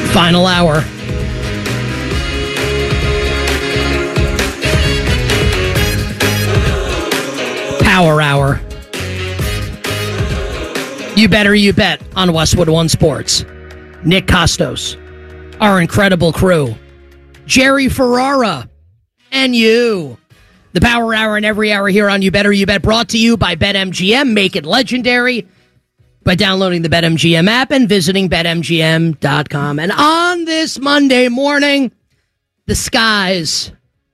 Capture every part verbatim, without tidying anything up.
Final hour. Power hour. You better you bet on Westwood One Sports. Nick Costos, our incredible crew, Jerry Ferrara, and you. The Power Hour and every hour here on You Better You Bet, brought to you by BetMGM. Make it legendary by downloading the BetMGM app and visiting bet M G M dot com. And on this Monday morning, the skies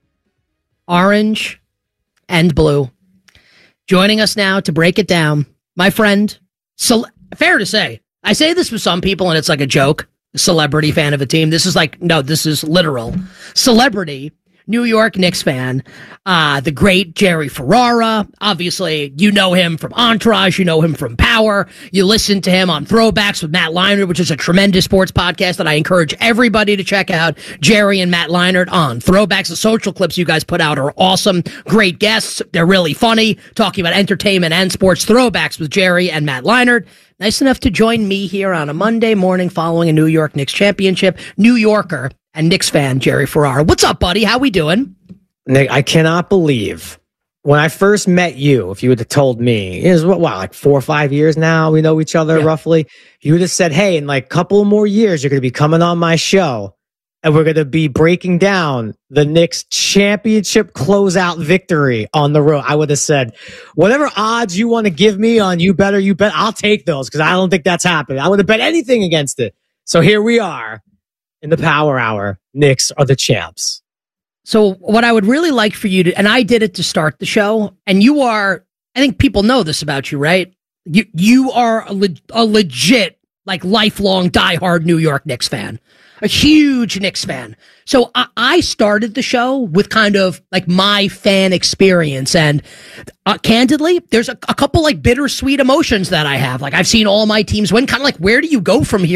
orange and blue. Joining us now to break it down, my friend, ce- fair to say, I say this with some people and it's like a joke, celebrity fan of a team. This is like, no, this is literal. Celebrity New York Knicks fan, uh, the great Jerry Ferrara. Obviously, you know him from Entourage. You know him from Power. You listen to him on Throwbacks with Matt Leinart, which is a tremendous sports podcast that I encourage everybody to check out. Jerry and Matt Leinart on Throwbacks. The social clips you guys put out are awesome. Great guests. They're really funny, talking about entertainment and sports. Throwbacks with Jerry and Matt Leinart. Nice enough to join me here on a Monday morning following a New York Knicks championship. New Yorker and Knicks fan, Jerry Ferrara. What's up, buddy? How we doing? Nick, I cannot believe when I first met you, if you would have told me, it was what, wow, like four or five years now, we know each other yeah. roughly. You would have said, hey, in like a couple more years, you're going to be coming on my show and we're going to be breaking down the Knicks championship closeout victory on the road. I would have said, whatever odds you want to give me on You Better You Bet, I'll take those because I don't think that's happening. I would have bet anything against it. So here we are. In the Power Hour, Knicks are the champs. So what I would really like for you to, and I did it to start the show, and you are, I think people know this about you, right? You you are a, le- a legit, like lifelong diehard New York Knicks fan, a huge Knicks fan. So I, I started the show with kind of like my fan experience, and uh, candidly, there's a, a couple like bittersweet emotions that I have. Like I've seen all my teams win, kind of like where do you go from here?